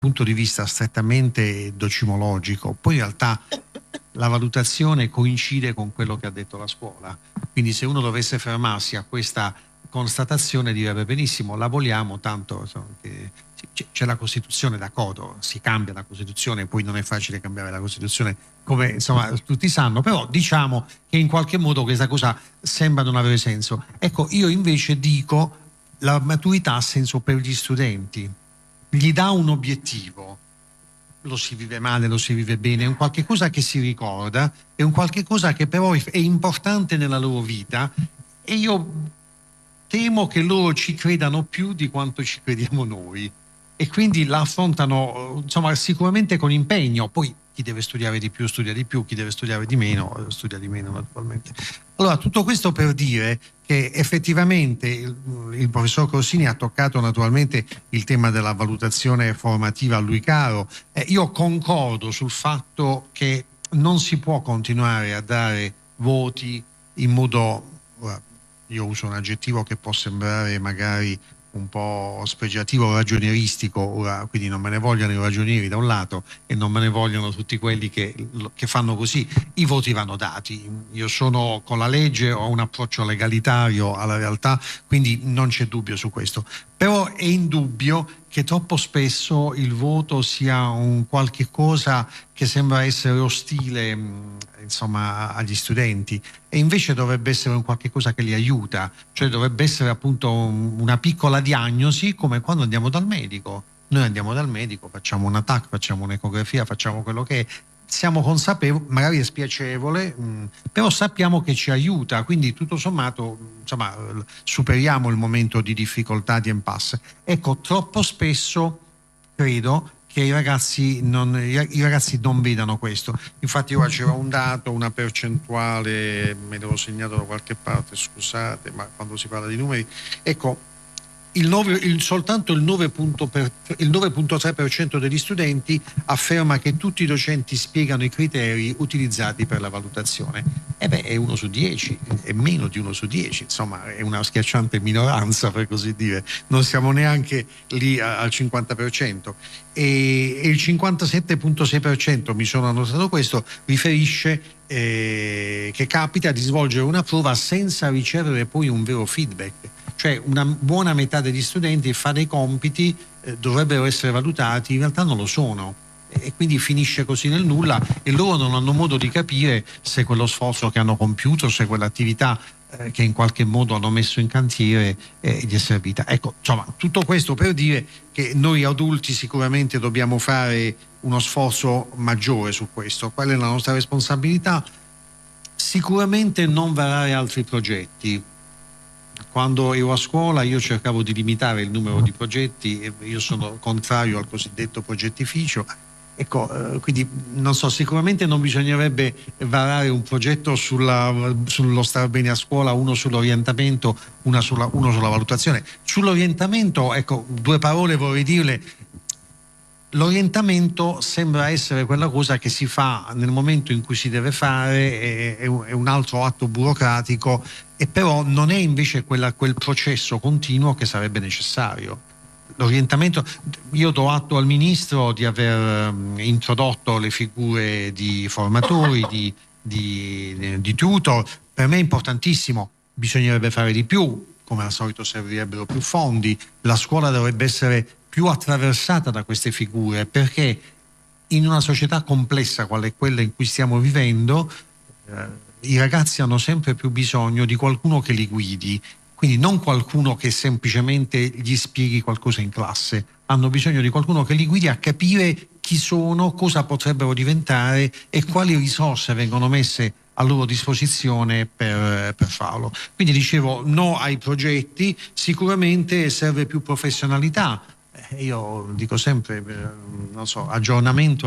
punto di vista strettamente docimologico, poi in realtà la valutazione coincide con quello che ha detto la scuola. Quindi se uno dovesse fermarsi a questa constatazione direbbe benissimo, la vogliamo, tanto insomma, c'è la Costituzione, d'accordo, si cambia la Costituzione, poi non è facile cambiare la Costituzione come insomma tutti sanno, però diciamo che in qualche modo questa cosa sembra non avere senso. Ecco, io invece dico la maturità ha senso per gli studenti, gli dà un obiettivo, lo si vive male, lo si vive bene, è un qualche cosa che si ricorda, è un qualche cosa che però è importante nella loro vita, e io temo che loro ci credano più di quanto ci crediamo noi, e quindi la affrontano insomma sicuramente con impegno. Poi chi deve studiare di più studia di più, chi deve studiare di meno studia di meno, naturalmente. Allora, tutto questo per dire che effettivamente il professor Corsini ha toccato naturalmente il tema della valutazione formativa a lui caro. Io concordo sul fatto che non si può continuare a dare voti in modo, io uso un aggettivo che può sembrare magari un po' spregiativo, ragionieristico, ora, quindi non me ne vogliono i ragionieri da un lato e non me ne vogliono tutti quelli che fanno così. I voti vanno dati, io sono con la legge, ho un approccio legalitario alla realtà, quindi non c'è dubbio su questo, però è indubbio che troppo spesso il voto sia un qualche cosa che sembra essere ostile insomma agli studenti, e invece dovrebbe essere un qualche cosa che li aiuta, cioè dovrebbe essere appunto una piccola diagnosi, come quando andiamo dal medico. Noi andiamo dal medico, facciamo una TAC, facciamo un'ecografia, facciamo quello che è, siamo consapevoli, magari è spiacevole, però sappiamo che ci aiuta, quindi tutto sommato insomma superiamo il momento di difficoltà, di impasse. Ecco, troppo spesso credo che i ragazzi non vedano questo. Infatti ora c'era un dato, una percentuale, me l'avevo segnato da qualche parte, scusate, ma quando si parla di numeri, ecco, soltanto il 9,3% degli studenti afferma che tutti i docenti spiegano i criteri utilizzati per la valutazione. E beh, è 1 su 10, è meno di 1 su 10, insomma è una schiacciante minoranza, per così dire, non siamo neanche lì al 50%, e il 57,6%, mi sono annotato questo, riferisce che capita di svolgere una prova senza ricevere poi un vero feedback. Cioè una buona metà degli studenti fa dei compiti, dovrebbero essere valutati, in realtà non lo sono, e quindi finisce così nel nulla, e loro non hanno modo di capire se quello sforzo che hanno compiuto, se quell'attività che in qualche modo hanno messo in cantiere gli è servita. Ecco, insomma, tutto questo per dire che noi adulti sicuramente dobbiamo fare uno sforzo maggiore su questo. Qual è la nostra responsabilità? Sicuramente non varare altri progetti. Quando ero a scuola io cercavo di limitare il numero di progetti, e io sono contrario al cosiddetto progettificio. Ecco, quindi non so, sicuramente non bisognerebbe varare un progetto sullo star bene a scuola, uno sull'orientamento, uno sulla valutazione. Sull'orientamento, ecco, 2 parole vorrei dirle. L'orientamento sembra essere quella cosa che si fa nel momento in cui si deve fare, è un altro atto burocratico, e però non è invece quel processo continuo che sarebbe necessario. L'orientamento, io do atto al Ministro di aver introdotto le figure di formatori, di tutor, per me è importantissimo, bisognerebbe fare di più, come al solito servirebbero più fondi, la scuola dovrebbe essere più attraversata da queste figure, perché in una società complessa qual è quella in cui stiamo vivendo, i ragazzi hanno sempre più bisogno di qualcuno che li guidi, quindi non qualcuno che semplicemente gli spieghi qualcosa in classe, hanno bisogno di qualcuno che li guidi a capire chi sono, cosa potrebbero diventare e quali risorse vengono messe a loro disposizione per farlo. Quindi dicevo, no ai progetti, sicuramente serve più professionalità. Io dico sempre, non so, aggiornamento,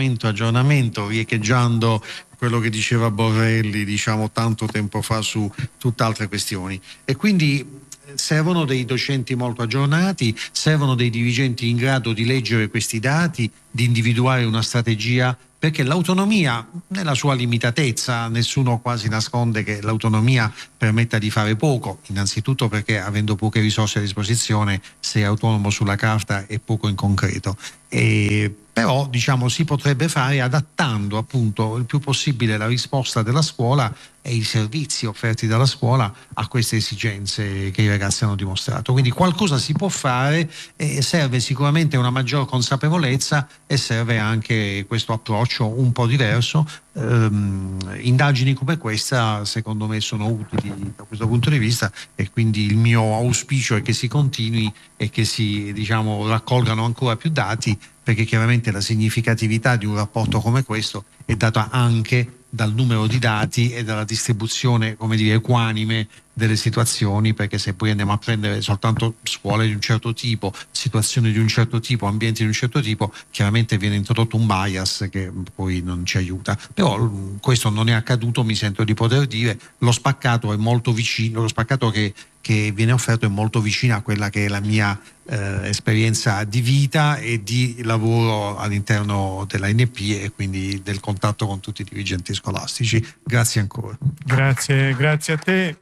riecheggiando quello che diceva Borrelli, diciamo, tanto tempo fa su tutt'altre questioni. E quindi servono dei docenti molto aggiornati, servono dei dirigenti in grado di leggere questi dati, di individuare una strategia, perché l'autonomia nella sua limitatezza, nessuno quasi nasconde che l'autonomia permetta di fare poco, innanzitutto perché avendo poche risorse a disposizione sei autonomo sulla carta e poco in concreto. Però diciamo si potrebbe fare adattando appunto il più possibile la risposta della scuola e i servizi offerti dalla scuola a queste esigenze che i ragazzi hanno dimostrato. Quindi qualcosa si può fare e serve sicuramente una maggior consapevolezza e serve anche questo approccio un po' diverso. Indagini come questa secondo me sono utili da questo punto di vista e quindi il mio auspicio è che si continui e che si raccolgano ancora più dati, perché chiaramente la significatività di un rapporto come questo è data anche dal numero di dati e dalla distribuzione, come dire, equanime delle situazioni, perché se poi andiamo a prendere soltanto scuole di un certo tipo, situazioni di un certo tipo, ambienti di un certo tipo, chiaramente viene introdotto un bias che poi non ci aiuta. Però questo non è accaduto, mi sento di poter dire, lo spaccato è molto vicino, lo spaccato che viene offerto è molto vicino a quella che è la mia esperienza di vita e di lavoro all'interno dell'ANP e quindi del contatto con tutti i dirigenti scolastici. Grazie ancora. Grazie a te.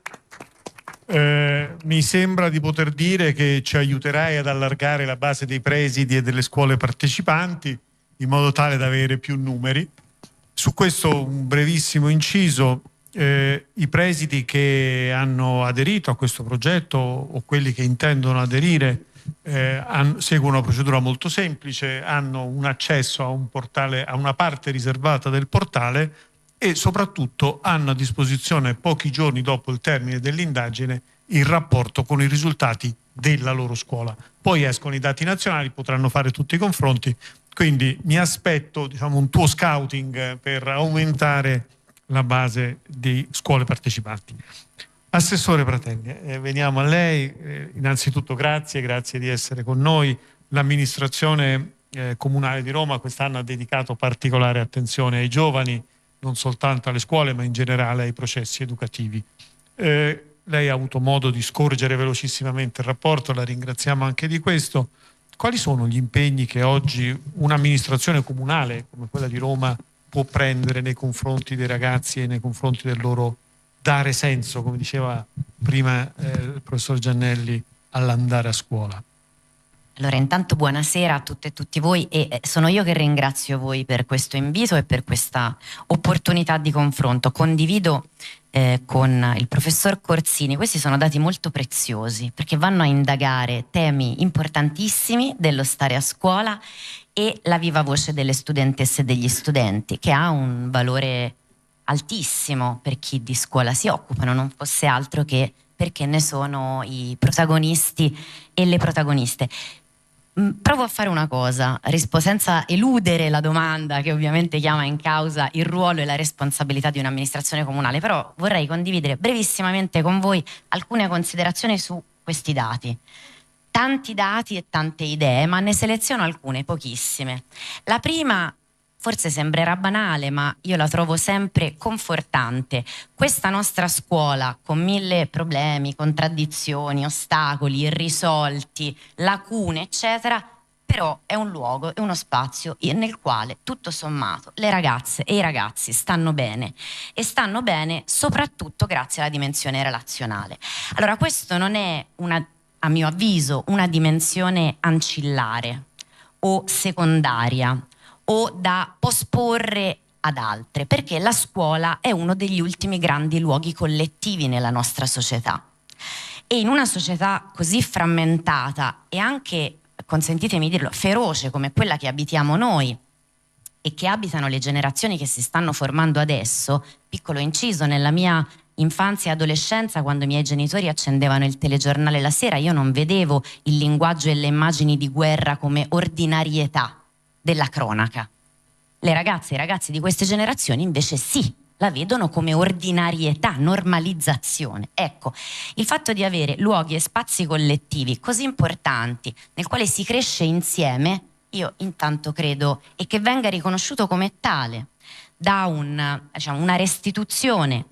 Mi sembra di poter dire che ci aiuterai ad allargare la base dei presidi e delle scuole partecipanti in modo tale da avere più numeri. Su questo un brevissimo inciso. I presidi che hanno aderito a questo progetto o quelli che intendono aderire seguono una procedura molto semplice, hanno un accesso a un portale, a una parte riservata del portale e soprattutto hanno a disposizione pochi giorni dopo il termine dell'indagine il rapporto con i risultati della loro scuola. Poi escono i dati nazionali, potranno fare tutti i confronti, quindi mi aspetto un tuo scouting per aumentare la base di scuole partecipanti. Assessore Pratelli, veniamo a lei. Innanzitutto grazie di essere con noi. L'amministrazione comunale di Roma quest'anno ha dedicato particolare attenzione ai giovani, non soltanto alle scuole ma in generale ai processi educativi. Lei ha avuto modo di scorgere velocissimamente il rapporto, la ringraziamo anche di questo. Quali sono gli impegni che oggi un'amministrazione comunale come quella di Roma può prendere nei confronti dei ragazzi e nei confronti del loro dare senso, come diceva prima il professor Giannelli, all'andare a scuola? Allora, intanto buonasera a tutte e tutti voi e sono io che ringrazio voi per questo invito e per questa opportunità di confronto. Condivido con il professor Corsini, questi sono dati molto preziosi perché vanno a indagare temi importantissimi dello stare a scuola e la viva voce delle studentesse e degli studenti, che ha un valore altissimo per chi di scuola si occupano, non fosse altro che perché ne sono i protagonisti e le protagoniste. Provo a fare una cosa, senza eludere la domanda che ovviamente chiama in causa il ruolo e la responsabilità di un'amministrazione comunale, però vorrei condividere brevissimamente con voi alcune considerazioni su questi dati. Tanti dati e tante idee, ma ne seleziono alcune, pochissime. La prima forse sembrerà banale, ma io la trovo sempre confortante. Questa nostra scuola, con 1000 problemi, contraddizioni, ostacoli irrisolti, lacune, eccetera, però è un luogo, è uno spazio nel quale, tutto sommato, le ragazze e i ragazzi stanno bene e stanno bene soprattutto grazie alla dimensione relazionale. Allora, questo non è a mio avviso, una dimensione ancillare o secondaria o da posporre ad altre, perché la scuola è uno degli ultimi grandi luoghi collettivi nella nostra società. E in una società così frammentata e anche, consentitemi di dirlo, feroce come quella che abitiamo noi e che abitano le generazioni che si stanno formando adesso, piccolo inciso, nella mia infanzia e adolescenza, quando i miei genitori accendevano il telegiornale la sera, io non vedevo il linguaggio e le immagini di guerra come ordinarietà della cronaca. Le ragazze e i ragazzi di queste generazioni invece sì, la vedono come ordinarietà, normalizzazione. Ecco, il fatto di avere luoghi e spazi collettivi così importanti nel quale si cresce insieme, io intanto credo, e che venga riconosciuto come tale da una restituzione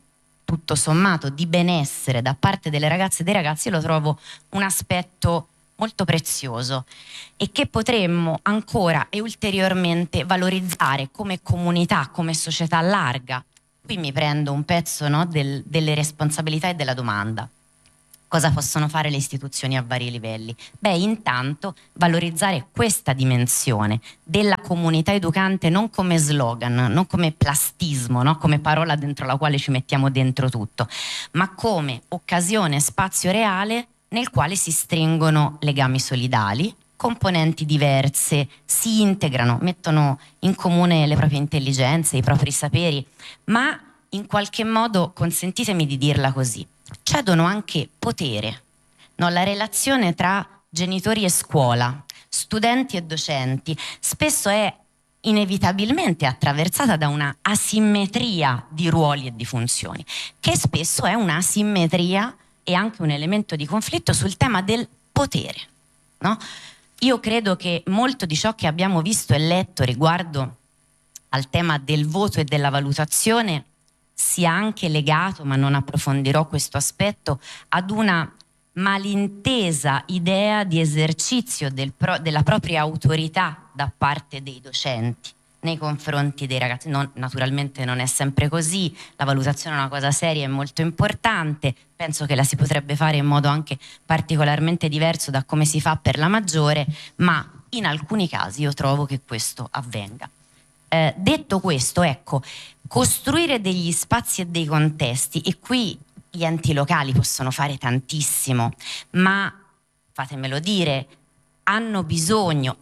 tutto sommato di benessere da parte delle ragazze e dei ragazzi, lo trovo un aspetto molto prezioso e che potremmo ancora e ulteriormente valorizzare come comunità, come società larga. Qui mi prendo un pezzo, no, delle responsabilità e della domanda. Cosa possono fare le istituzioni a vari livelli? Beh, intanto valorizzare questa dimensione della comunità educante non come slogan, non come plastismo, no? Come parola dentro la quale ci mettiamo dentro tutto, ma come occasione, spazio reale nel quale si stringono legami solidali, componenti diverse, si integrano, mettono in comune le proprie intelligenze, i propri saperi, ma in qualche modo, consentitemi di dirla così, cedono anche potere, no? La relazione tra genitori e scuola, studenti e docenti, spesso è inevitabilmente attraversata da una asimmetria di ruoli e di funzioni, che spesso è una asimmetria e anche un elemento di conflitto sul tema del potere, no? Io credo che molto di ciò che abbiamo visto e letto riguardo al tema del voto e della valutazione sia anche legato, ma non approfondirò questo aspetto, ad una malintesa idea di esercizio della propria autorità da parte dei docenti nei confronti dei ragazzi. Naturalmente non è sempre così, la valutazione è una cosa seria e molto importante, penso che la si potrebbe fare in modo anche particolarmente diverso da come si fa per la maggiore, ma in alcuni casi io trovo che questo avvenga. Detto questo, ecco, costruire degli spazi e dei contesti, e qui gli enti locali possono fare tantissimo, ma fatemelo dire, hanno bisogno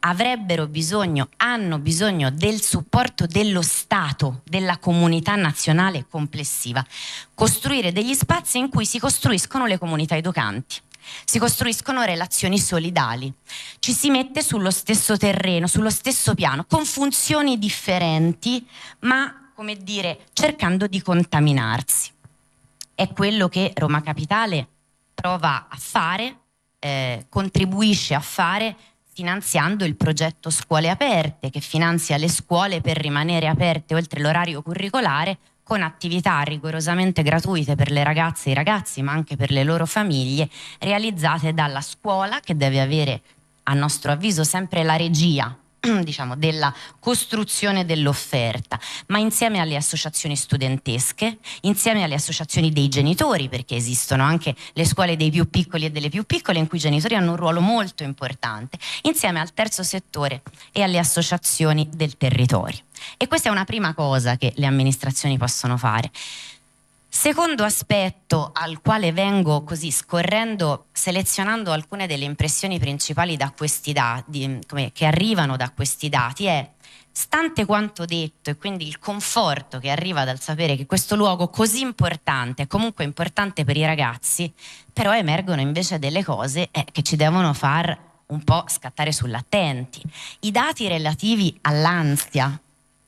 del supporto dello Stato, della comunità nazionale complessiva. Costruire degli spazi in cui si costruiscono le comunità educanti, si costruiscono relazioni solidali, ci si mette sullo stesso terreno, sullo stesso piano, con funzioni differenti, ma, come dire, cercando di contaminarsi. È quello che Roma Capitale prova a fare, contribuisce a fare finanziando il progetto Scuole Aperte, che finanzia le scuole per rimanere aperte oltre l'orario curricolare, con attività rigorosamente gratuite per le ragazze e i ragazzi, ma anche per le loro famiglie, realizzate dalla scuola, che deve avere, a nostro avviso, sempre la regia, diciamo, della costruzione dell'offerta, ma insieme alle associazioni studentesche, insieme alle associazioni dei genitori, perché esistono anche le scuole dei più piccoli e delle più piccole in cui i genitori hanno un ruolo molto importante, insieme al terzo settore e alle associazioni del territorio. E questa è una prima cosa che le amministrazioni possono fare. Secondo aspetto al quale vengo così scorrendo, selezionando alcune delle impressioni principali da questi dati, che arrivano da questi dati, è, stante quanto detto e quindi il conforto che arriva dal sapere che questo luogo così importante è comunque importante per i ragazzi, però emergono invece delle cose che ci devono far un po' scattare sull'attenti. I dati relativi all'ansia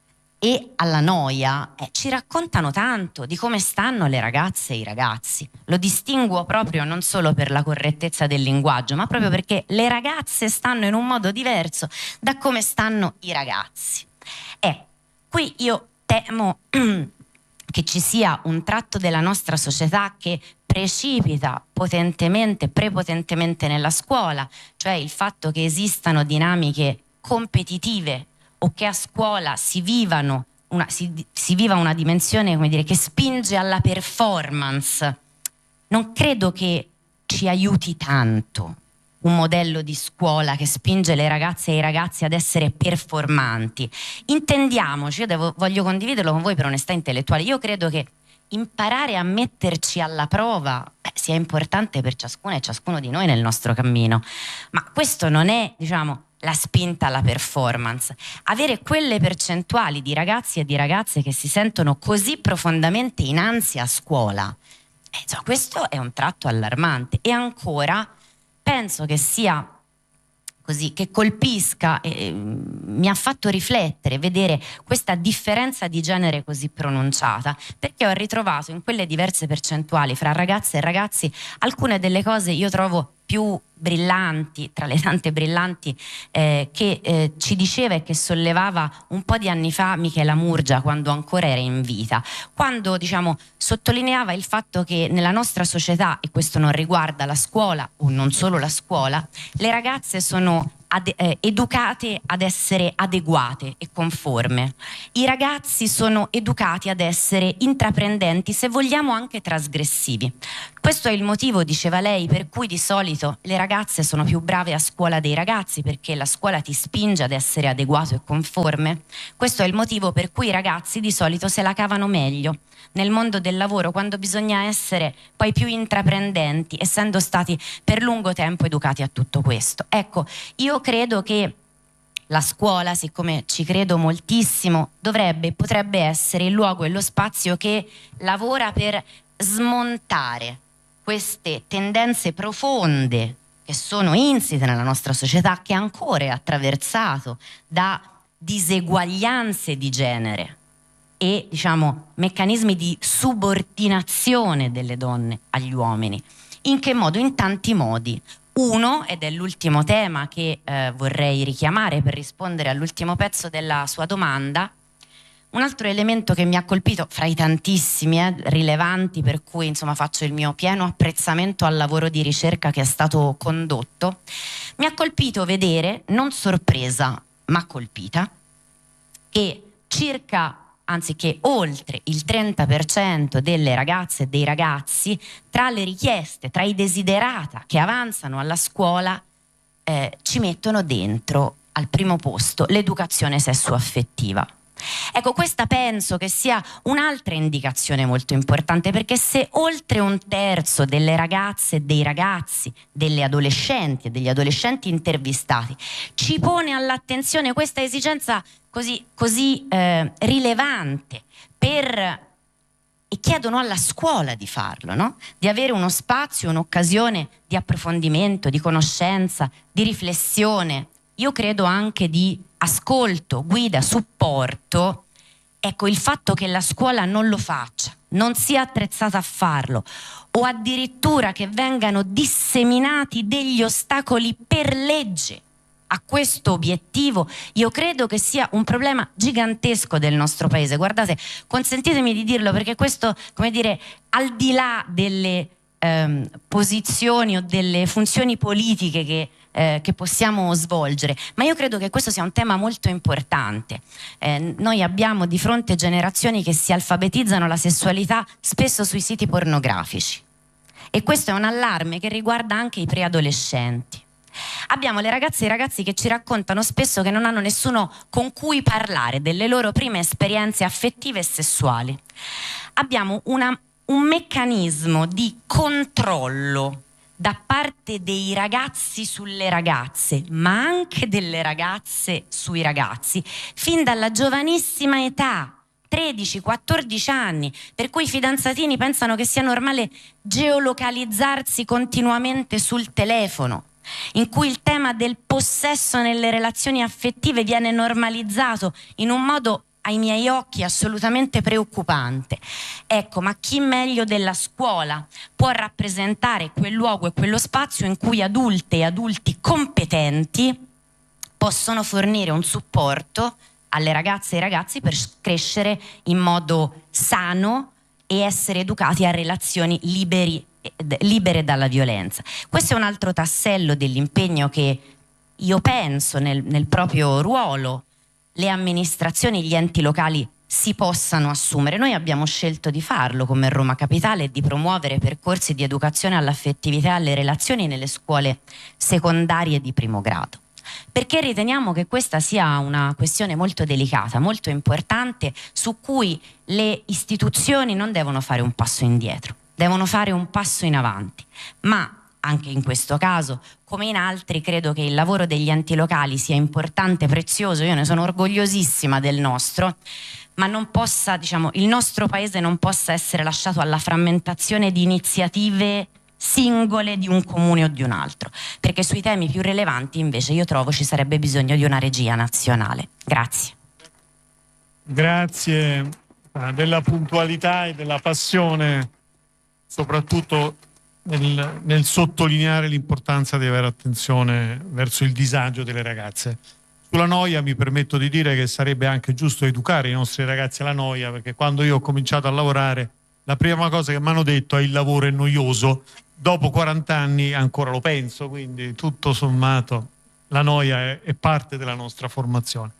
e alla noia ci raccontano tanto di come stanno le ragazze e i ragazzi. Lo distinguo proprio non solo per la correttezza del linguaggio, ma proprio perché le ragazze stanno in un modo diverso da come stanno i ragazzi. Qui io temo che ci sia un tratto della nostra società che precipita prepotentemente nella scuola, cioè il fatto che esistano dinamiche competitive o che a scuola si viva una dimensione, come dire, che spinge alla performance. Non credo che ci aiuti tanto un modello di scuola che spinge le ragazze e i ragazzi ad essere performanti. Intendiamoci, voglio condividerlo con voi per onestà intellettuale. Io credo che imparare a metterci alla prova sia importante per ciascuna e ciascuno di noi nel nostro cammino, ma questo non è, diciamo, la spinta alla performance. Avere quelle percentuali di ragazzi e di ragazze che si sentono così profondamente in ansia a scuola, questo è un tratto allarmante. E ancora penso che sia così, che colpisca, mi ha fatto riflettere vedere questa differenza di genere così pronunciata, perché ho ritrovato in quelle diverse percentuali fra ragazze e ragazzi alcune delle cose io trovo più brillanti, tra le tante brillanti, che ci diceva e che sollevava un po' di anni fa Michela Murgia, quando ancora era in vita, quando, diciamo, sottolineava il fatto che nella nostra società, e questo non riguarda la scuola o non solo la scuola, le ragazze sono educate ad essere adeguate e conforme. I ragazzi sono educati ad essere intraprendenti, se vogliamo anche trasgressivi. Questo è il motivo, diceva lei, per cui di solito le ragazze sono più brave a scuola dei ragazzi, perché la scuola ti spinge ad essere adeguato e conforme. Questo è il motivo per cui i ragazzi di solito se la cavano meglio nel mondo del lavoro, quando bisogna essere poi più intraprendenti, essendo stati per lungo tempo educati a tutto questo. Ecco, io credo che la scuola, siccome ci credo moltissimo, dovrebbe e potrebbe essere il luogo e lo spazio che lavora per smontare queste tendenze profonde che sono insite nella nostra società, che ancora è attraversato da diseguaglianze di genere e, diciamo, meccanismi di subordinazione delle donne agli uomini. In che modo? In tanti modi. Uno, ed è l'ultimo tema che vorrei richiamare per rispondere all'ultimo pezzo della sua domanda, un altro elemento che mi ha colpito, fra i tantissimi rilevanti, per cui insomma faccio il mio pieno apprezzamento al lavoro di ricerca che è stato condotto, mi ha colpito vedere, non sorpresa ma colpita, che anziché oltre il 30% delle ragazze e dei ragazzi, tra le richieste, tra i desiderata che avanzano alla scuola, ci mettono dentro al primo posto l'educazione sessuaffettiva. Ecco, questa penso che sia un'altra indicazione molto importante, perché se oltre un terzo delle ragazze e dei ragazzi, delle adolescenti e degli adolescenti intervistati ci pone all'attenzione questa esigenza così rilevante e chiedono alla scuola di farlo, no? Di avere uno spazio, un'occasione di approfondimento, di conoscenza, di riflessione, io credo anche di ascolto, guida, supporto. Ecco, il fatto che la scuola non lo faccia, non sia attrezzata a farlo, o addirittura che vengano disseminati degli ostacoli per legge a questo obiettivo, io credo che sia un problema gigantesco del nostro paese. Guardate, consentitemi di dirlo, perché questo, come dire, al di là delle posizioni o delle funzioni politiche che possiamo svolgere, ma io credo che questo sia un tema molto importante. Noi abbiamo di fronte generazioni che si alfabetizzano la sessualità spesso sui siti pornografici, e questo è un allarme che riguarda anche i preadolescenti. Abbiamo le ragazze e i ragazzi che ci raccontano spesso che non hanno nessuno con cui parlare delle loro prime esperienze affettive e sessuali. Abbiamo un meccanismo di controllo da parte dei ragazzi sulle ragazze, ma anche delle ragazze sui ragazzi, fin dalla giovanissima età, 13-14 anni, per cui i fidanzatini pensano che sia normale geolocalizzarsi continuamente sul telefono, in cui il tema del possesso nelle relazioni affettive viene normalizzato in un modo, ai miei occhi, assolutamente preoccupante. Ecco, ma chi meglio della scuola può rappresentare quel luogo e quello spazio in cui adulte e adulti competenti possono fornire un supporto alle ragazze e ai ragazzi per crescere in modo sano e essere educati a relazioni libere dalla violenza. Questo è un altro tassello dell'impegno che io penso nel proprio ruolo le amministrazioni, gli enti locali si possano assumere. Noi abbiamo scelto di farlo come Roma Capitale e di promuovere percorsi di educazione all'affettività e alle relazioni nelle scuole secondarie di primo grado, perché riteniamo che questa sia una questione molto delicata, molto importante, su cui le istituzioni non devono fare un passo indietro, devono fare un passo in avanti. Ma anche in questo caso, come in altri, credo che il lavoro degli enti locali sia importante, prezioso. Io ne sono orgogliosissima del nostro, ma non possa, diciamo, il nostro paese non possa essere lasciato alla frammentazione di iniziative singole di un comune o di un altro, perché sui temi più rilevanti invece io trovo ci sarebbe bisogno di una regia nazionale. Grazie. Grazie della puntualità e della passione, soprattutto nel sottolineare l'importanza di avere attenzione verso il disagio delle ragazze. Sulla noia mi permetto di dire che sarebbe anche giusto educare i nostri ragazzi alla noia, perché quando io ho cominciato a lavorare la prima cosa che mi hanno detto è: il lavoro è noioso. Dopo 40 anni ancora lo penso, quindi tutto sommato la noia è parte della nostra formazione.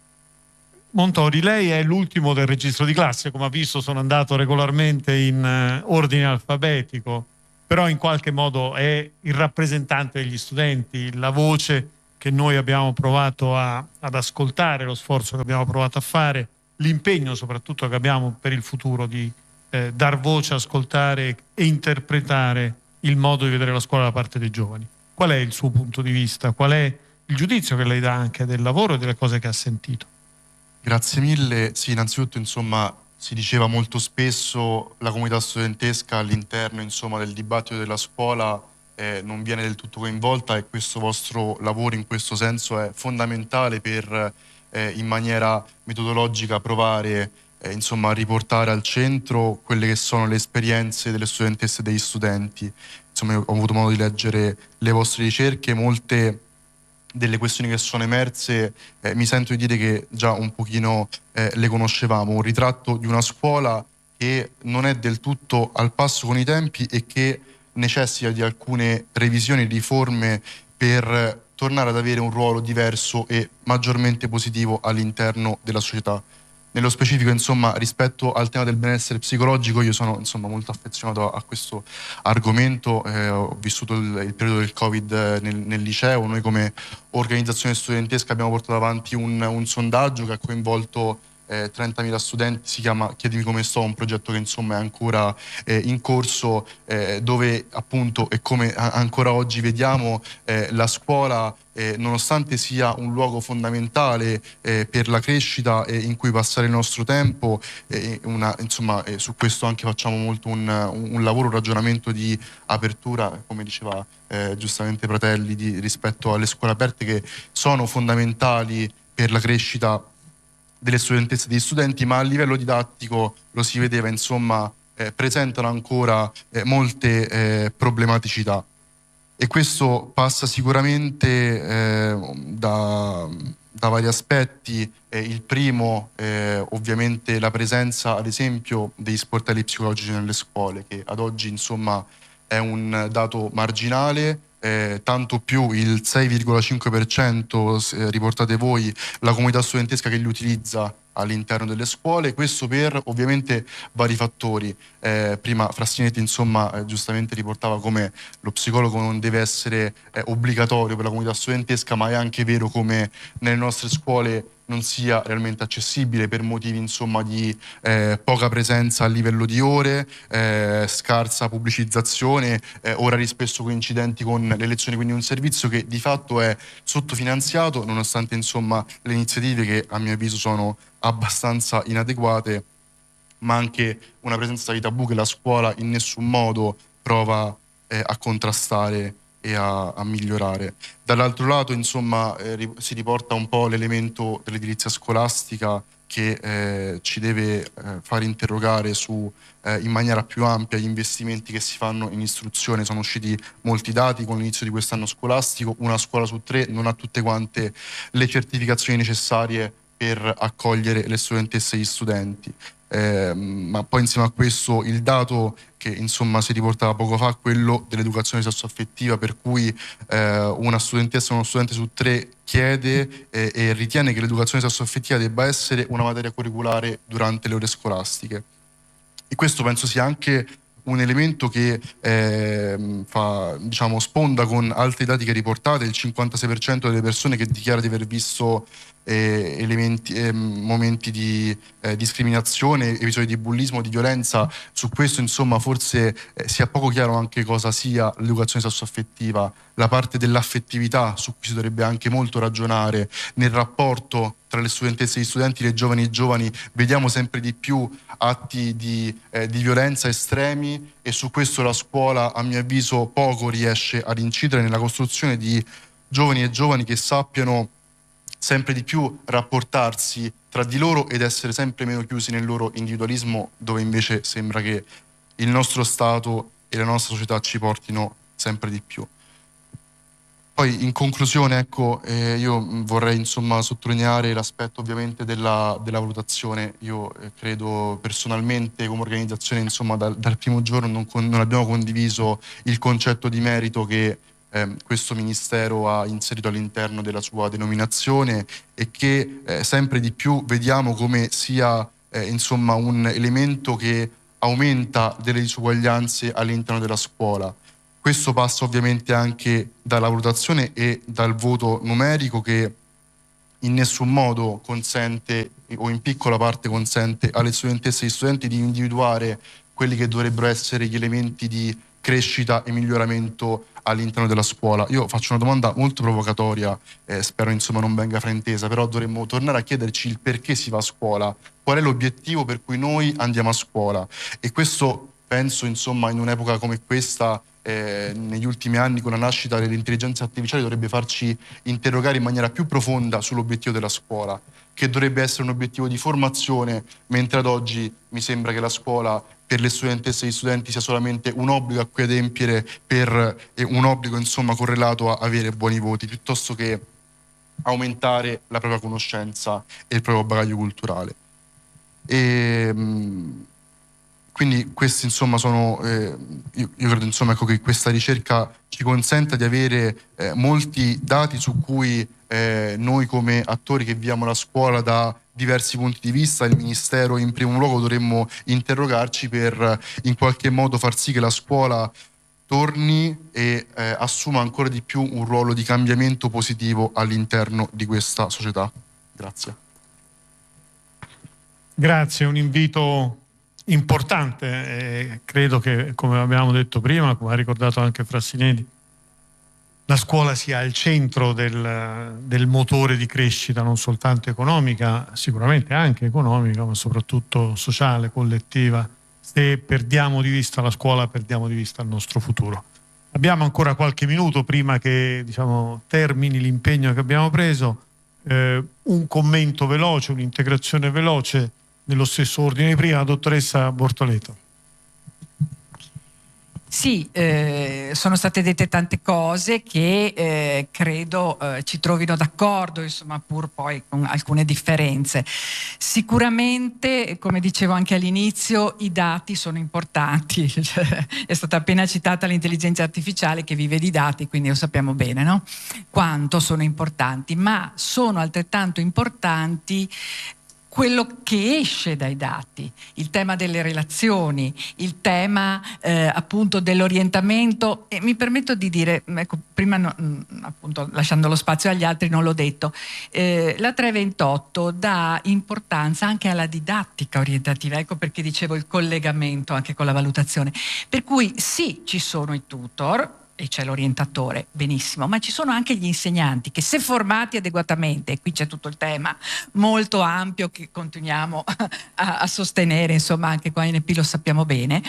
Montori, lei è l'ultimo del registro di classe, come ha visto sono andato regolarmente in ordine alfabetico, però in qualche modo è il rappresentante degli studenti, la voce che noi abbiamo provato ad ascoltare, lo sforzo che abbiamo provato a fare, l'impegno soprattutto che abbiamo per il futuro di dar voce, ascoltare e interpretare il modo di vedere la scuola da parte dei giovani. Qual è il suo punto di vista? Qual è il giudizio che lei dà anche del lavoro e delle cose che ha sentito? Grazie mille. Sì, innanzitutto, insomma, si diceva molto spesso la comunità studentesca all'interno, insomma, del dibattito della scuola non viene del tutto coinvolta, e questo vostro lavoro in questo senso è fondamentale per in maniera metodologica provare insomma, a riportare al centro quelle che sono le esperienze delle studentesse e degli studenti. Insomma, io ho avuto modo di leggere le vostre ricerche, molte delle questioni che sono emerse mi sento di dire che già un pochino le conoscevamo, un ritratto di una scuola che non è del tutto al passo con i tempi e che necessita di alcune revisioni, riforme per tornare ad avere un ruolo diverso e maggiormente positivo all'interno della società. Nello specifico, insomma, rispetto al tema del benessere psicologico, io sono, insomma, molto affezionato a questo argomento. Ho vissuto il periodo del Covid nel liceo. Noi come organizzazione studentesca abbiamo portato avanti un sondaggio che ha coinvolto 30.000 studenti, si chiama Chiedimi come sto, un progetto che insomma è ancora in corso, dove appunto, e come ancora oggi vediamo, la scuola nonostante sia un luogo fondamentale per la crescita in cui passare il nostro tempo, insomma, su questo anche facciamo molto un lavoro, un ragionamento di apertura, come diceva giustamente Pratelli, rispetto alle scuole aperte, che sono fondamentali per la crescita delle studentesse e degli studenti, ma a livello didattico lo si vedeva, insomma, presentano ancora molte problematicità. E questo passa sicuramente da vari aspetti. Il primo, ovviamente, la presenza, ad esempio, degli sportelli psicologici nelle scuole, che ad oggi, insomma, è un dato marginale. Tanto più il 6,5% riportate voi, la comunità studentesca che li utilizza all'interno delle scuole. Questo per ovviamente vari fattori. Prima Frassinetti, insomma, giustamente riportava come lo psicologo non deve essere obbligatorio per la comunità studentesca, ma è anche vero come nelle nostre scuole non sia realmente accessibile per motivi, insomma, di poca presenza a livello di ore, scarsa pubblicizzazione, orari spesso coincidenti con le lezioni, quindi un servizio che di fatto è sottofinanziato, nonostante, insomma, le iniziative che a mio avviso sono abbastanza inadeguate, ma anche una presenza di tabù che la scuola in nessun modo prova a contrastare e a migliorare. Dall'altro lato, insomma, si riporta un po' l'elemento dell'edilizia scolastica che ci deve far interrogare su in maniera più ampia gli investimenti che si fanno in istruzione. Sono usciti molti dati con l'inizio di quest'anno scolastico: una scuola su 3 non ha tutte quante le certificazioni necessarie per accogliere le studentesse e gli studenti. Ma poi insieme a questo il dato che, insomma, si riportava poco fa, quello dell'educazione sessuaffettiva, per cui una studentessa o uno studente su 3 chiede e ritiene che l'educazione sessuaffettiva debba essere una materia curriculare durante le ore scolastiche. E questo penso sia anche un elemento che fa, diciamo, sponda con altri dati che riportate. Il 56% delle persone che dichiara di aver visto momenti di discriminazione, episodi di bullismo, di violenza. Su questo, insomma, forse sia poco chiaro anche cosa sia l'educazione sessuaffettiva, la parte dell'affettività su cui si dovrebbe anche molto ragionare nel rapporto tra le studentesse e gli studenti, le giovani e i giovani. Vediamo sempre di più atti di violenza estremi, e su questo la scuola, a mio avviso, poco riesce ad incidere nella costruzione di giovani e giovani che sappiano sempre di più rapportarsi tra di loro ed essere sempre meno chiusi nel loro individualismo, dove invece sembra che il nostro Stato e la nostra società ci portino sempre di più. Poi in conclusione, ecco, io vorrei insomma sottolineare l'aspetto ovviamente della valutazione. Io credo personalmente, come organizzazione, insomma dal primo giorno non abbiamo condiviso il concetto di merito che questo Ministero ha inserito all'interno della sua denominazione e che sempre di più vediamo come sia insomma un elemento che aumenta delle disuguaglianze all'interno della scuola. Questo passa ovviamente anche dalla valutazione e dal voto numerico che in nessun modo consente o in piccola parte consente alle studentesse e agli studenti di individuare quelli che dovrebbero essere gli elementi di crescita e miglioramento all'interno della scuola. Io faccio una domanda molto provocatoria, spero insomma non venga fraintesa, però dovremmo tornare a chiederci il perché si va a scuola, qual è l'obiettivo per cui noi andiamo a scuola, e questo penso insomma in un'epoca come questa, negli ultimi anni con la nascita dell'intelligenza artificiale, dovrebbe farci interrogare in maniera più profonda sull'obiettivo della scuola, che dovrebbe essere un obiettivo di formazione, mentre ad oggi mi sembra che la scuola per le studentesse e gli studenti sia solamente un obbligo a cui adempiere e un obbligo insomma correlato a avere buoni voti, piuttosto che aumentare la propria conoscenza e il proprio bagaglio culturale. Quindi questi insomma sono, io credo insomma ecco, che questa ricerca ci consenta di avere molti dati su cui noi come attori che viviamo la scuola da diversi punti di vista, il Ministero in primo luogo, dovremmo interrogarci per in qualche modo far sì che la scuola torni e assuma ancora di più un ruolo di cambiamento positivo all'interno di questa società. Grazie. Grazie, un invito importante. Credo che, come abbiamo detto prima, come ha ricordato anche Frassinelli, la scuola sia al centro del motore di crescita, non soltanto economica, sicuramente anche economica, ma soprattutto sociale, collettiva. Se perdiamo di vista la scuola, perdiamo di vista il nostro futuro. Abbiamo ancora qualche minuto prima che termini l'impegno che abbiamo preso. Un commento veloce, un'integrazione veloce nello stesso ordine di prima, dottoressa Bortoleto. Sì, sono state dette tante cose che credo ci trovino d'accordo, insomma, pur poi con alcune differenze. Sicuramente, come dicevo anche all'inizio, i dati sono importanti. È stata appena citata l'intelligenza artificiale che vive di dati, quindi lo sappiamo bene, no? Quanto sono importanti, ma sono altrettanto importanti quello che esce dai dati, il tema delle relazioni, il tema appunto dell'orientamento. E mi permetto di dire, ecco, prima appunto lasciando lo spazio agli altri non l'ho detto, la 328 dà importanza anche alla didattica orientativa, ecco perché dicevo il collegamento anche con la valutazione, per cui sì, ci sono i tutor e c'è l'orientatore, benissimo, ma ci sono anche gli insegnanti che, se formati adeguatamente, e qui c'è tutto il tema molto ampio che continuiamo a sostenere, insomma anche qua in EP lo sappiamo bene,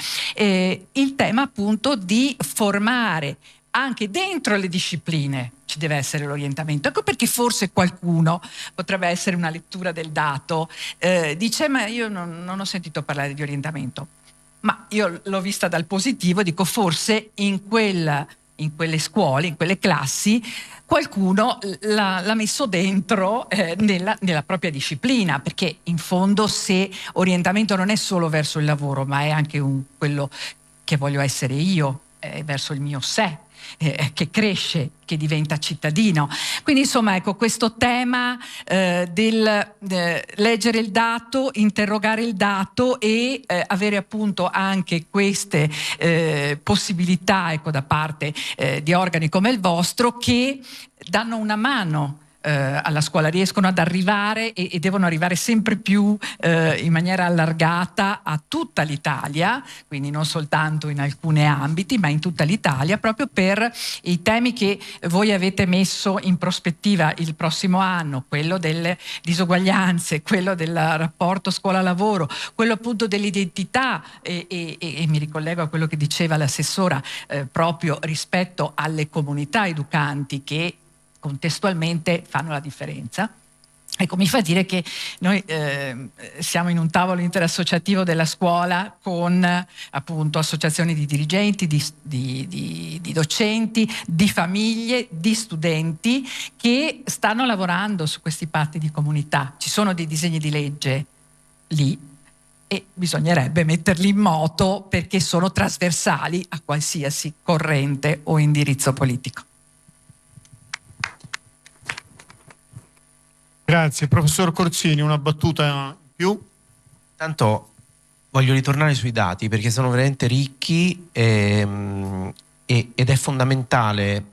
il tema appunto di formare anche dentro le discipline. Ci deve essere l'orientamento. Ecco perché forse qualcuno, potrebbe essere una lettura del dato, dice ma io non ho sentito parlare di orientamento, ma io l'ho vista dal positivo, dico forse in quelle scuole, in quelle classi, qualcuno l'ha messo dentro nella propria disciplina, perché in fondo se orientamento non è solo verso il lavoro, ma è anche quello che voglio essere io, verso il mio sé, che cresce, che diventa cittadino. Quindi insomma ecco questo tema del leggere il dato, interrogare il dato e avere appunto anche queste possibilità, ecco, da parte di organi come il vostro che danno una mano alla scuola, riescono ad arrivare e devono arrivare sempre più in maniera allargata a tutta l'Italia, quindi non soltanto in alcuni ambiti, ma in tutta l'Italia, proprio per i temi che voi avete messo in prospettiva il prossimo anno, quello delle disuguaglianze, quello del rapporto scuola-lavoro, quello appunto dell'identità e mi ricollego a quello che diceva l'assessora proprio rispetto alle comunità educanti che contestualmente fanno la differenza. Ecco, mi fa dire che noi siamo in un tavolo interassociativo della scuola con appunto associazioni di dirigenti, di docenti, di famiglie, di studenti che stanno lavorando su questi patti di comunità. Ci sono dei disegni di legge lì e bisognerebbe metterli in moto perché sono trasversali a qualsiasi corrente o indirizzo politico. Grazie. Professor Corsini, una battuta in più? Tanto voglio ritornare sui dati perché sono veramente ricchi ed è fondamentale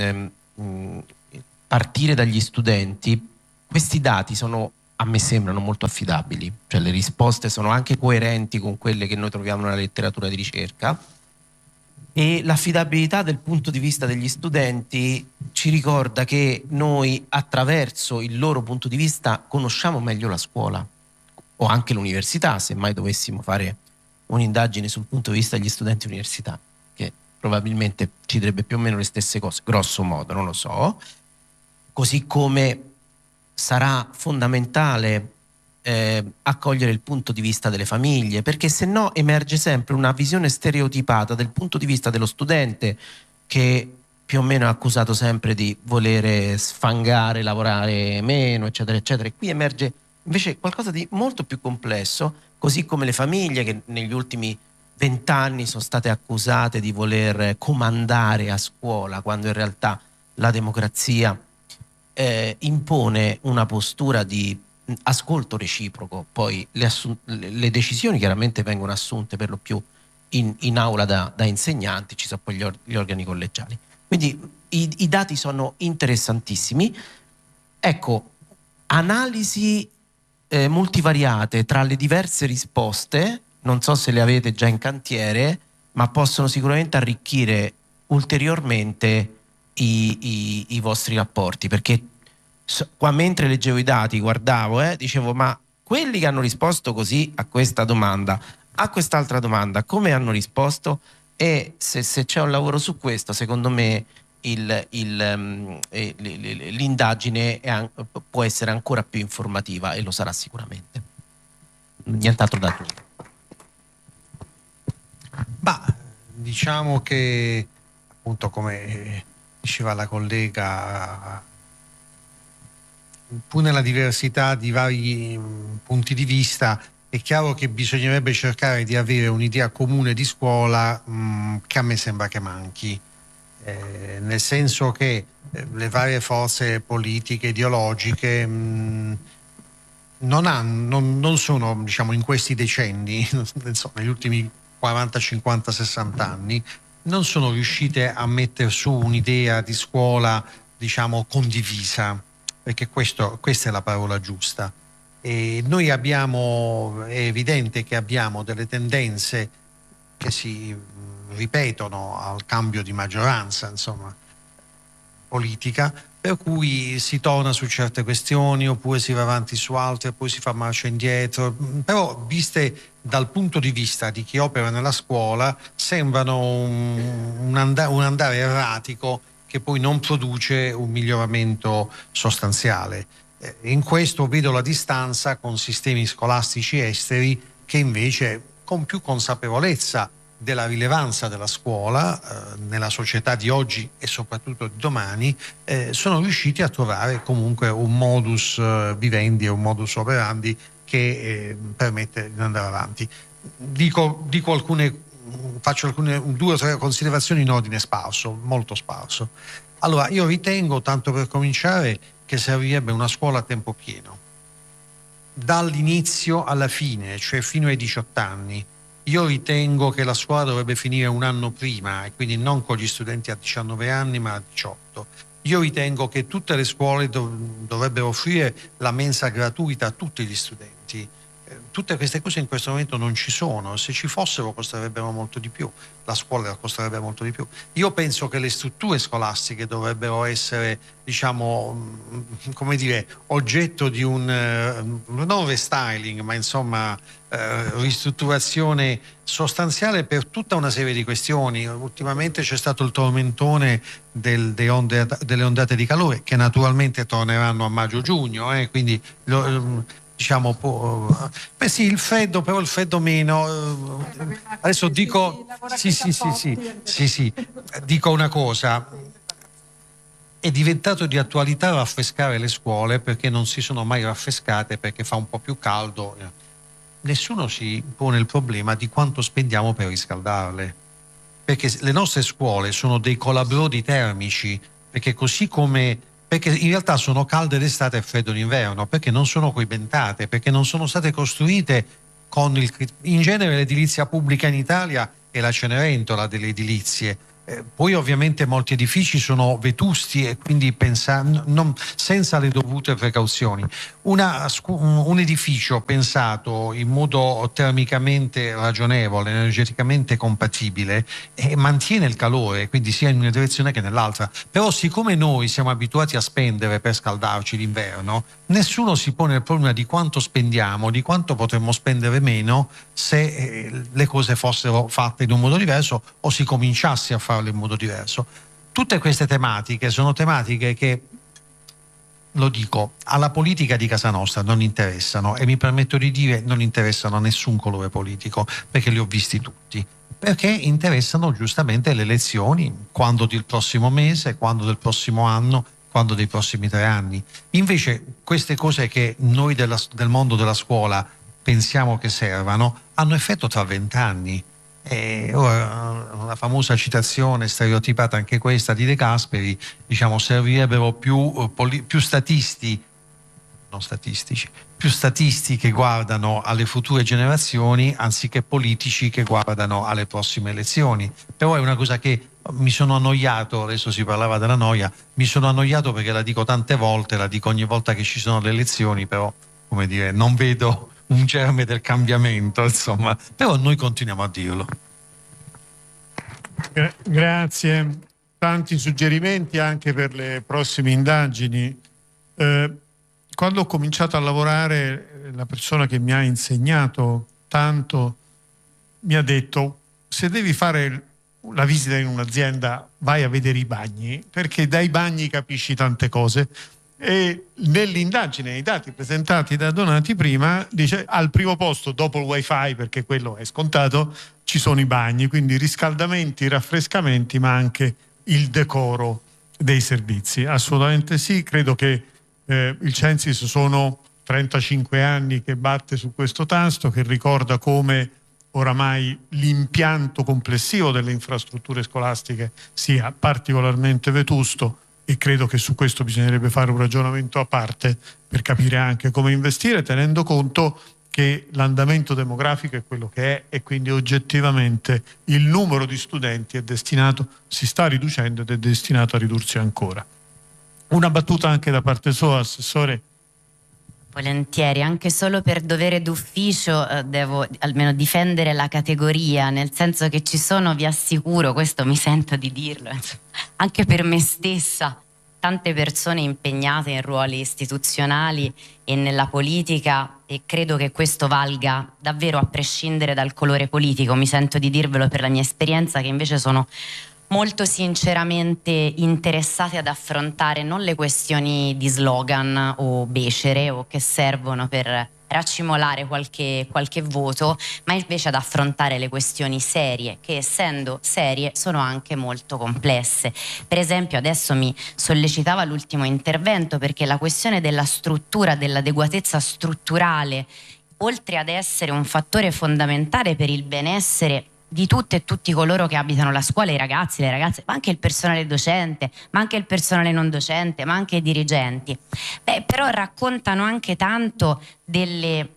partire dagli studenti. Questi dati a me sembrano molto affidabili, cioè le risposte sono anche coerenti con quelle che noi troviamo nella letteratura di ricerca, e l'affidabilità del punto di vista degli studenti ci ricorda che noi attraverso il loro punto di vista conosciamo meglio la scuola o anche l'università, se mai dovessimo fare un'indagine sul punto di vista degli studenti universitari, che probabilmente ci direbbe più o meno le stesse cose, grosso modo, non lo so. Così come sarà fondamentale accogliere il punto di vista delle famiglie, perché se no emerge sempre una visione stereotipata del punto di vista dello studente, che più o meno è accusato sempre di volere sfangare, lavorare meno, eccetera, eccetera. E qui emerge invece qualcosa di molto più complesso, così come le famiglie che negli ultimi 20 anni sono state accusate di voler comandare a scuola, quando in realtà la democrazia impone una postura di ascolto reciproco. Poi le decisioni chiaramente vengono assunte per lo più in aula da insegnanti, ci sono poi gli organi collegiali. Quindi i dati sono interessantissimi. Ecco, analisi multivariate tra le diverse risposte, non so se le avete già in cantiere, ma possono sicuramente arricchire ulteriormente i vostri rapporti, perché qua mentre leggevo i dati guardavo, dicevo, ma quelli che hanno risposto così a questa domanda, a quest'altra domanda, come hanno risposto? E se c'è un lavoro su questo, secondo me l'indagine può essere ancora più informativa, e lo sarà sicuramente. Nient'altro da aggiungere. Diciamo che appunto, come diceva la collega, pur nella diversità di vari punti di vista, è chiaro che bisognerebbe cercare di avere un'idea comune di scuola che a me sembra che manchi, nel senso che le varie forze politiche, ideologiche non sono, diciamo, in questi decenni, negli ultimi 40, 50, 60 anni, non sono riuscite a mettere su un'idea di scuola, diciamo, condivisa, perché questa è la parola giusta. E noi è evidente che abbiamo delle tendenze che si ripetono al cambio di maggioranza, insomma, politica, per cui si torna su certe questioni, oppure si va avanti su altre, poi si fa marcia indietro, però viste dal punto di vista di chi opera nella scuola sembrano un andare erratico che poi non produce un miglioramento sostanziale. In questo vedo la distanza con sistemi scolastici esteri che invece, con più consapevolezza della rilevanza della scuola nella società di oggi e soprattutto di domani, sono riusciti a trovare comunque un modus vivendi e un modus operandi che permette di andare avanti. Faccio alcune 2 o 3 considerazioni in ordine sparso, molto sparso. Allora, io ritengo, tanto per cominciare, che servirebbe una scuola a tempo pieno, dall'inizio alla fine, cioè fino ai 18 anni. Io ritengo che la scuola dovrebbe finire un anno prima, e quindi non con gli studenti a 19 anni ma a 18. Io ritengo che tutte le scuole dovrebbero offrire la mensa gratuita a tutti gli studenti, Tutte queste cose in questo momento non ci sono, se ci fossero costerebbero molto di più, la scuola costerebbe molto di più. Io penso che le strutture scolastiche dovrebbero essere, diciamo, come dire, oggetto di un non restyling, ma insomma ristrutturazione sostanziale per tutta una serie di questioni. Ultimamente c'è stato il tormentone delle ondate di calore, che naturalmente torneranno a maggio-giugno, quindi diciamo beh sì, il freddo, però il freddo meno. Adesso dico sì, dico una cosa: è diventato di attualità raffrescare le scuole, perché non si sono mai raffrescate, perché fa un po' più caldo. Nessuno si pone il problema di quanto spendiamo per riscaldarle, perché le nostre scuole sono dei colabrodi termici, perché in realtà sono calde d'estate e freddo d'inverno, perché non sono coibentate, perché non sono state costruite con in genere l'edilizia pubblica in Italia è la Cenerentola delle edilizie. Poi ovviamente molti edifici sono vetusti e quindi senza le dovute precauzioni. Un edificio pensato in modo termicamente ragionevole, energeticamente compatibile, mantiene il calore, quindi sia in una direzione che nell'altra. Però siccome noi siamo abituati a spendere per scaldarci d'inverno, nessuno si pone il problema di quanto spendiamo, di quanto potremmo spendere meno se le cose fossero fatte in un modo diverso o si cominciasse a farle in modo diverso. Tutte queste tematiche sono tematiche che, lo dico, alla politica di casa nostra non interessano, e mi permetto di dire non interessano a nessun colore politico, perché li ho visti tutti, perché interessano giustamente le elezioni, quando del prossimo mese, quando del prossimo anno, quando dei prossimi 3 anni. Invece queste cose che noi del mondo della scuola pensiamo che servano hanno effetto tra 20 anni. Ora, una famosa citazione stereotipata, anche questa, di De Gasperi, diciamo, servirebbero più statisti, non statistici, più statisti che guardano alle future generazioni anziché politici che guardano alle prossime elezioni. Però è una cosa che mi sono annoiato, adesso si parlava della noia, mi sono annoiato perché la dico tante volte, la dico ogni volta che ci sono le elezioni, però, come dire, non vedo un germe del cambiamento, insomma, però noi continuiamo a dirlo. Grazie, tanti suggerimenti anche per le prossime indagini. Quando ho cominciato a lavorare, la persona che mi ha insegnato tanto mi ha detto: se devi fare la visita in un'azienda vai a vedere i bagni, perché dai bagni capisci tante cose. E nell'indagine, i dati presentati da Donati prima, dice al primo posto dopo il wifi, perché quello è scontato, ci sono i bagni, quindi riscaldamenti, raffrescamenti, ma anche il decoro dei servizi. Assolutamente sì, credo che il Censis sono 35 anni che batte su questo tasto, che ricorda come oramai l'impianto complessivo delle infrastrutture scolastiche sia particolarmente vetusto, e credo che su questo bisognerebbe fare un ragionamento a parte per capire anche come investire, tenendo conto che l'andamento demografico è quello che è, e quindi oggettivamente il numero di studenti si sta riducendo ed è destinato a ridursi ancora. Una battuta anche da parte sua, Assessore. Volentieri, anche solo per dovere d'ufficio devo almeno difendere la categoria, nel senso che ci sono, vi assicuro, questo mi sento di dirlo, anche per me stessa, tante persone impegnate in ruoli istituzionali e nella politica, e credo che questo valga davvero a prescindere dal colore politico. Mi sento di dirvelo per la mia esperienza, che invece sono molto sinceramente interessati ad affrontare non le questioni di slogan o becere o che servono per raccimolare qualche voto, ma invece ad affrontare le questioni serie, che essendo serie sono anche molto complesse. Per esempio, adesso mi sollecitava l'ultimo intervento, perché la questione della struttura, dell'adeguatezza strutturale, oltre ad essere un fattore fondamentale per il benessere di tutte e tutti coloro che abitano la scuola, i ragazzi, le ragazze, ma anche il personale docente, ma anche il personale non docente, ma anche i dirigenti, però raccontano anche tanto delle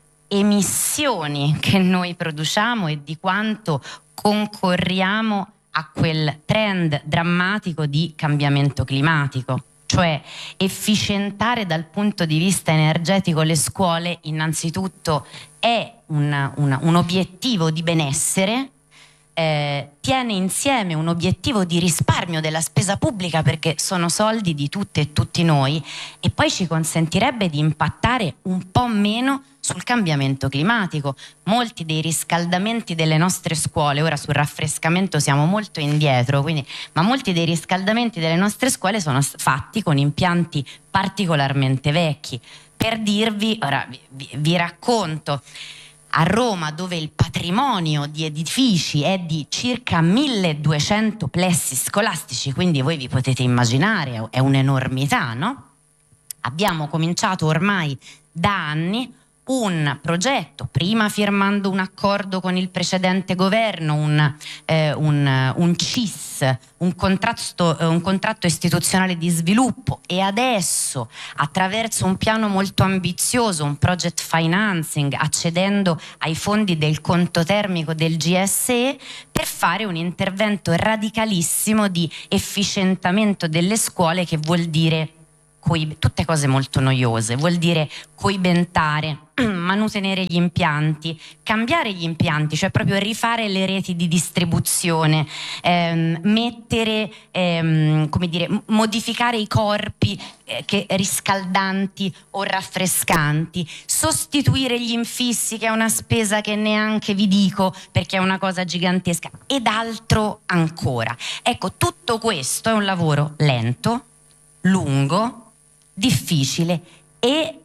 emissioni che noi produciamo e di quanto concorriamo a quel trend drammatico di cambiamento climatico. Cioè efficientare dal punto di vista energetico le scuole innanzitutto è un obiettivo di benessere, tiene insieme un obiettivo di risparmio della spesa pubblica perché sono soldi di tutte e tutti noi, e poi ci consentirebbe di impattare un po' meno sul cambiamento climatico. Molti dei riscaldamenti delle nostre scuole, ora sul raffrescamento siamo molto indietro, ma molti dei riscaldamenti delle nostre scuole sono fatti con impianti particolarmente vecchi. Per dirvi, ora vi racconto, a Roma, dove il patrimonio di edifici è di circa 1200 plessi scolastici, quindi voi vi potete immaginare, è un'enormità, no? Abbiamo cominciato ormai da anni un progetto, prima firmando un accordo con il precedente governo, un CIS, un contratto istituzionale di sviluppo, e adesso attraverso un piano molto ambizioso, un project financing, accedendo ai fondi del conto termico del GSE, per fare un intervento radicalissimo di efficientamento delle scuole, che vuol dire tutte cose molto noiose, vuol dire coibentare, manutenere gli impianti, cambiare gli impianti, cioè proprio rifare le reti di distribuzione, mettere, come dire, modificare i corpi riscaldanti o raffrescanti, sostituire gli infissi, che è una spesa che neanche vi dico perché è una cosa gigantesca, ed altro ancora. Ecco, tutto questo è un lavoro lento, lungo, difficile e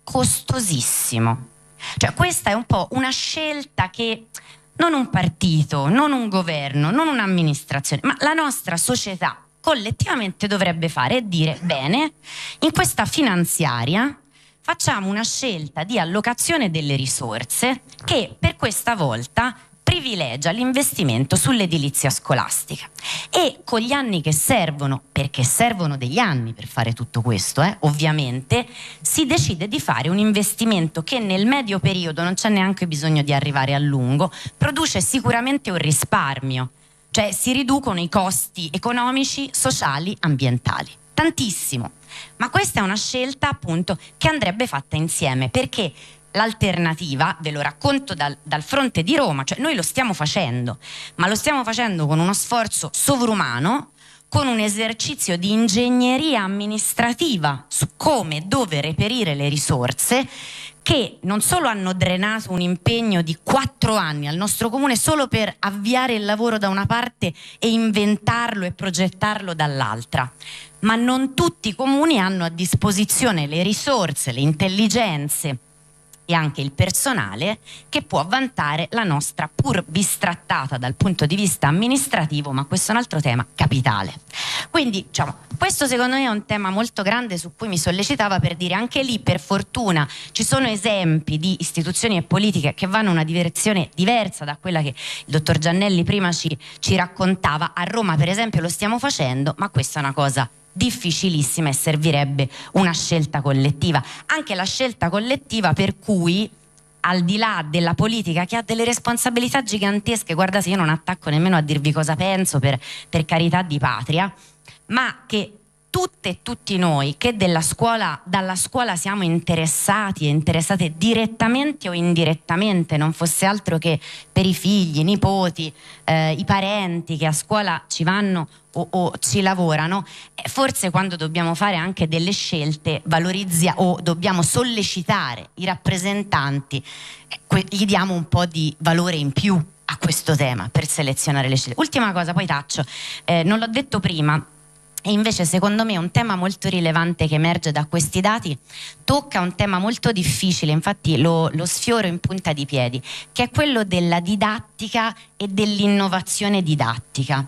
costosissimo. Cioè, questa è un po' una scelta che non un partito, non un governo, non un'amministrazione, ma la nostra società collettivamente dovrebbe fare, e dire: bene, in questa finanziaria facciamo una scelta di allocazione delle risorse che per questa volta privilegia l'investimento sull'edilizia scolastica, e con gli anni che servono, perché servono degli anni per fare tutto questo, ovviamente, si decide di fare un investimento che nel medio periodo, non c'è neanche bisogno di arrivare a lungo, produce sicuramente un risparmio, cioè si riducono i costi economici, sociali, ambientali, tantissimo. Ma questa è una scelta appunto che andrebbe fatta insieme, perché l'alternativa, ve lo racconto dal fronte di Roma, cioè noi lo stiamo facendo, ma lo stiamo facendo con uno sforzo sovrumano, con un esercizio di ingegneria amministrativa su come e dove reperire le risorse, che non solo hanno drenato un impegno di 4 anni al nostro comune solo per avviare il lavoro da una parte e inventarlo e progettarlo dall'altra, ma non tutti i comuni hanno a disposizione le risorse, le intelligenze e anche il personale che può vantare la nostra, pur bistrattata dal punto di vista amministrativo, ma questo è un altro tema, capitale. Quindi, diciamo, questo secondo me è un tema molto grande su cui mi sollecitava, per dire, anche lì per fortuna ci sono esempi di istituzioni e politiche che vanno in una direzione diversa da quella che il dottor Giannelli prima ci raccontava. A Roma per esempio lo stiamo facendo, ma questa è una cosa difficilissima e servirebbe una scelta collettiva, anche la scelta collettiva per cui, al di là della politica che ha delle responsabilità gigantesche, guardate, io non attacco nemmeno a dirvi cosa penso, per carità di patria, ma che tutte e tutti noi che dalla scuola siamo interessati e interessate direttamente o indirettamente, non fosse altro che per i figli, i nipoti, i parenti che a scuola ci vanno o ci lavorano, forse quando dobbiamo fare anche delle scelte o dobbiamo sollecitare i rappresentanti, gli diamo un po' di valore in più a questo tema per selezionare le scelte. Ultima cosa, poi taccio, non l'ho detto prima, e invece secondo me un tema molto rilevante che emerge da questi dati tocca un tema molto difficile, infatti lo sfioro in punta di piedi, che è quello della didattica e dell'innovazione didattica.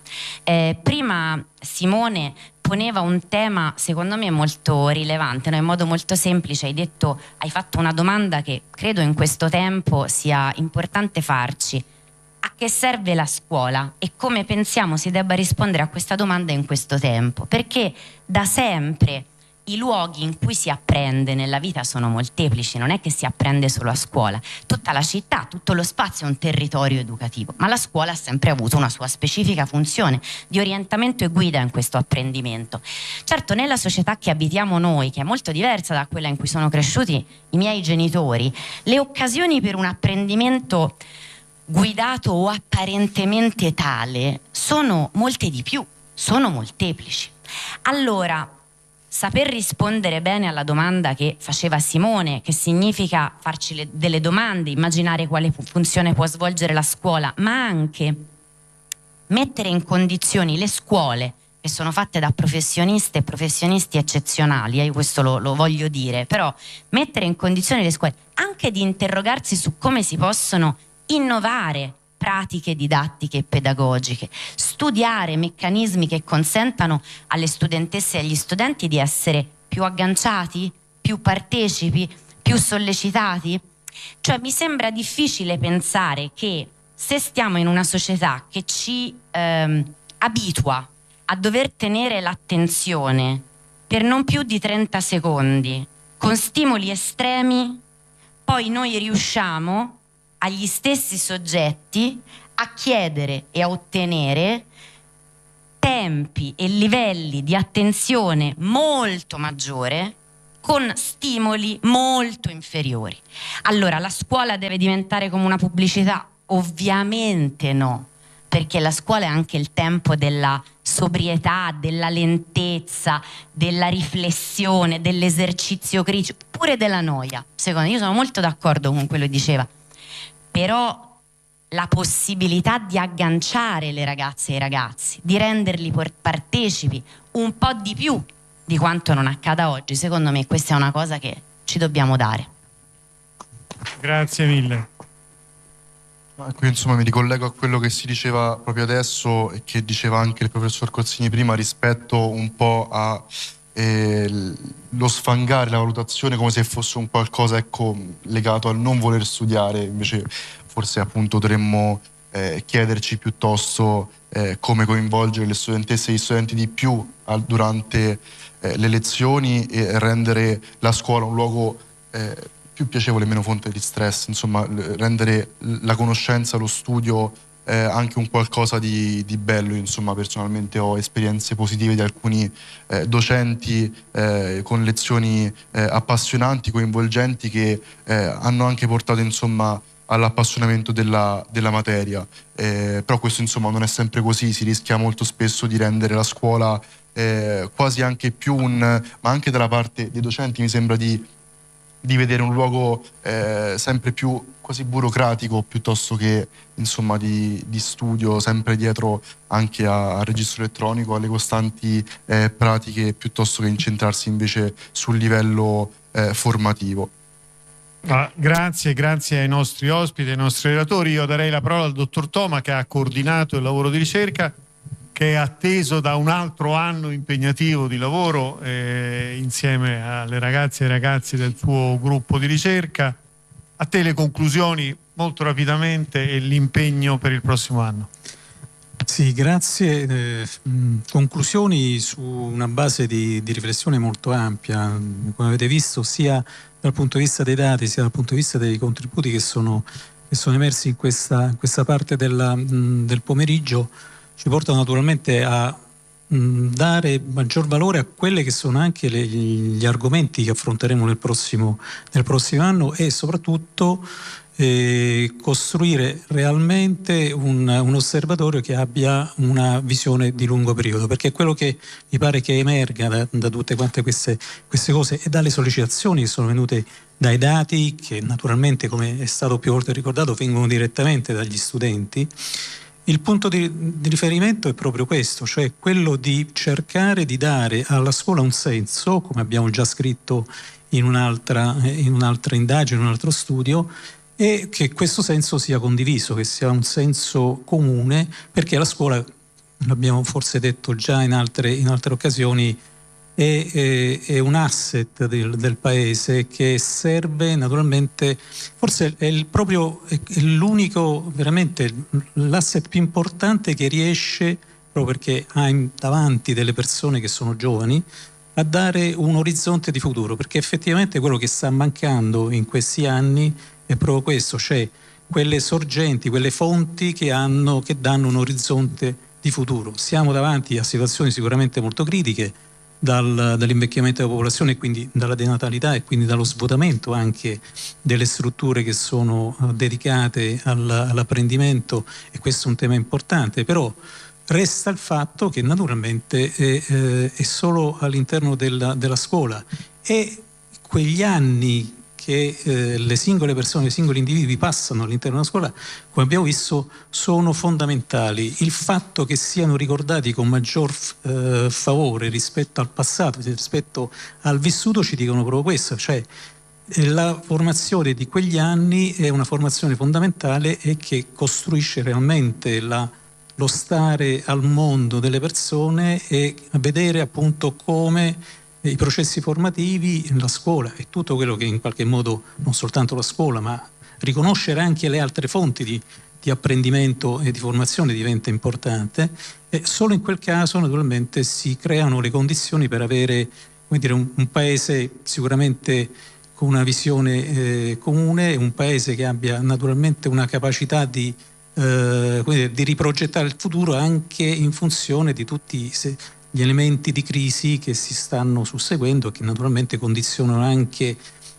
Prima Simone poneva un tema secondo me molto rilevante, no? In modo molto semplice hai fatto una domanda che credo in questo tempo sia importante farci: a che serve la scuola e come pensiamo si debba rispondere a questa domanda in questo tempo? Perché da sempre i luoghi in cui si apprende nella vita sono molteplici, non è che si apprende solo a scuola. Tutta la città, tutto lo spazio è un territorio educativo, ma la scuola ha sempre avuto una sua specifica funzione di orientamento e guida in questo apprendimento. Certo, nella società che abitiamo noi, che è molto diversa da quella in cui sono cresciuti i miei genitori, le occasioni per un apprendimento guidato o apparentemente tale sono molte di più, sono molteplici. Allora, saper rispondere bene alla domanda che faceva Simone, che significa farci delle domande, immaginare quale funzione può svolgere la scuola, ma anche mettere in condizioni le scuole, che sono fatte da professioniste e professionisti eccezionali, io questo lo voglio dire, però mettere in condizioni le scuole anche di interrogarsi su come si possono innovare pratiche didattiche e pedagogiche, studiare meccanismi che consentano alle studentesse e agli studenti di essere più agganciati, più partecipi, più sollecitati. Cioè mi sembra difficile pensare che se stiamo in una società che ci abitua a dover tenere l'attenzione per non più di 30 secondi con stimoli estremi, poi noi riusciamo agli stessi soggetti a chiedere e a ottenere tempi e livelli di attenzione molto maggiore con stimoli molto inferiori. Allora, la scuola deve diventare come una pubblicità? Ovviamente no, perché la scuola è anche il tempo della sobrietà, della lentezza, della riflessione, dell'esercizio critico, pure della noia. Secondo me, io sono molto d'accordo con quello che diceva. Però la possibilità di agganciare le ragazze e i ragazzi, di renderli partecipi un po' di più di quanto non accada oggi, secondo me questa è una cosa che ci dobbiamo dare. Grazie mille. Qui insomma mi ricollego a quello che si diceva proprio adesso e che diceva anche il professor Cozzini prima rispetto un po' a lo sfangare la valutazione come se fosse un qualcosa, ecco, legato al non voler studiare. Invece forse appunto dovremmo chiederci piuttosto come coinvolgere le studentesse e gli studenti di più durante le lezioni e rendere la scuola un luogo più piacevole e meno fonte di stress, insomma rendere la conoscenza, lo studio anche un qualcosa di bello. Insomma, personalmente ho esperienze positive di alcuni docenti con lezioni appassionanti, coinvolgenti, che hanno anche portato insomma all'appassionamento della materia, però questo insomma non è sempre così, si rischia molto spesso di rendere la scuola quasi anche più ma anche dalla parte dei docenti mi sembra di vedere un luogo sempre più quasi burocratico piuttosto che insomma di studio, sempre dietro anche al registro elettronico, alle costanti pratiche, piuttosto che incentrarsi invece sul livello formativo. Grazie ai nostri ospiti, ai nostri relatori. Io darei la parola al dottor Toma, che ha coordinato il lavoro di ricerca, che è atteso da un altro anno impegnativo di lavoro insieme alle ragazze e ai ragazzi del suo gruppo di ricerca. A te le conclusioni molto rapidamente e l'impegno per il prossimo anno. Sì, grazie. Conclusioni su una base di riflessione molto ampia, come avete visto, sia dal punto di vista dei dati sia dal punto di vista dei contributi che sono emersi in questa parte del pomeriggio, ci portano naturalmente a dare maggior valore a quelle che sono anche gli argomenti che affronteremo nel prossimo anno e soprattutto costruire realmente un osservatorio che abbia una visione di lungo periodo, perché quello che mi pare che emerga da tutte quante queste cose e dalle sollecitazioni che sono venute dai dati, che naturalmente, come è stato più volte ricordato, vengono direttamente dagli studenti. Il punto di riferimento è proprio questo, cioè quello di cercare di dare alla scuola un senso, come abbiamo già scritto in un'altra indagine, in un altro studio, e che questo senso sia condiviso, che sia un senso comune, perché la scuola, l'abbiamo forse detto già in altre occasioni, è un asset del paese che serve naturalmente, forse è l'unico, veramente l'asset più importante che riesce, proprio perché ha davanti delle persone che sono giovani, a dare un orizzonte di futuro, perché effettivamente quello che sta mancando in questi anni è proprio questo, cioè quelle sorgenti, quelle fonti che danno un orizzonte di futuro. Siamo davanti a situazioni sicuramente molto critiche, dall'invecchiamento della popolazione e quindi dalla denatalità e quindi dallo svuotamento anche delle strutture che sono dedicate all'apprendimento, e questo è un tema importante, però resta il fatto che naturalmente è solo all'interno della scuola, e quegli anni che le singole persone, i singoli individui passano all'interno della scuola, come abbiamo visto, sono fondamentali. Il fatto che siano ricordati con maggior favore rispetto al passato, rispetto al vissuto, ci dicono proprio questo, cioè la formazione di quegli anni è una formazione fondamentale e che costruisce realmente lo stare al mondo delle persone e vedere appunto come i processi formativi, la scuola e tutto quello che in qualche modo, non soltanto la scuola, ma riconoscere anche le altre fonti di apprendimento e di formazione diventa importante, e solo in quel caso naturalmente si creano le condizioni per avere, come dire, un paese sicuramente con una visione comune, un paese che abbia naturalmente una capacità di riprogettare il futuro anche in funzione di tutti gli elementi di crisi che si stanno susseguendo e che naturalmente condizionano anche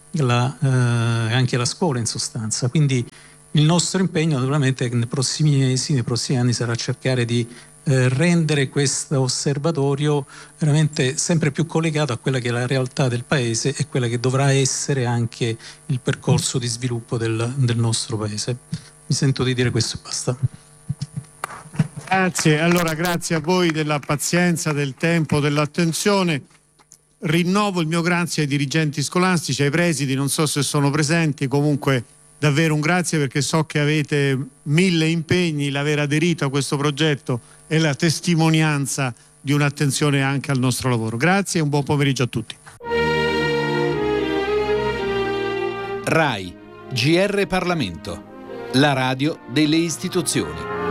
la scuola in sostanza. Quindi il nostro impegno naturalmente nei prossimi mesi, nei prossimi anni, sarà cercare di rendere questo osservatorio veramente sempre più collegato a quella che è la realtà del paese e quella che dovrà essere anche il percorso di sviluppo del nostro paese. Mi sento di dire questo e basta. Grazie, allora grazie a voi della pazienza, del tempo, dell'attenzione. Rinnovo il mio grazie ai dirigenti scolastici, ai presidi, non so se sono presenti, comunque davvero un grazie, perché so che avete 1000 impegni, l'aver aderito a questo progetto è la testimonianza di un'attenzione anche al nostro lavoro. Grazie e un buon pomeriggio a tutti. RAI, GR Parlamento, la radio delle istituzioni.